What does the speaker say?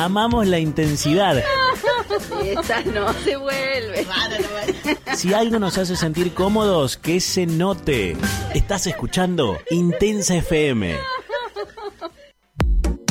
amamos la intensidad. Esta no se vuelve. Si algo nos hace sentir cómodos, que se note. Estás escuchando Intensa FM.